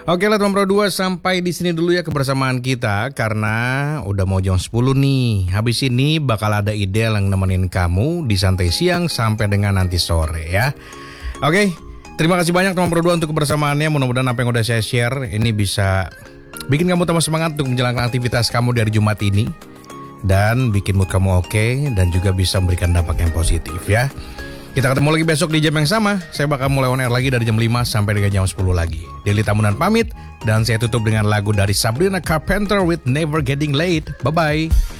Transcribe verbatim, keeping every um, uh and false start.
Oke lah teman Pro dua, sampai di sini dulu ya kebersamaan kita karena udah mau jam sepuluh nih. Habis ini bakal ada ide yang nemenin kamu di santai siang sampai dengan nanti sore ya. Oke, terima kasih banyak teman Pro dua untuk kebersamaannya. Mudah-mudahan apa yang udah saya share ini bisa bikin kamu tambah semangat untuk menjalankan aktivitas kamu dari Jumat ini dan bikin mood kamu oke dan juga bisa memberikan dampak yang positif ya. Kita ketemu lagi besok di jam yang sama. Saya bakal mulai on air lagi dari jam lima sampai dengan jam sepuluh lagi. Deli Tamunan pamit dan saya tutup dengan lagu dari Sabrina Carpenter with Never Getting Late. Bye-bye.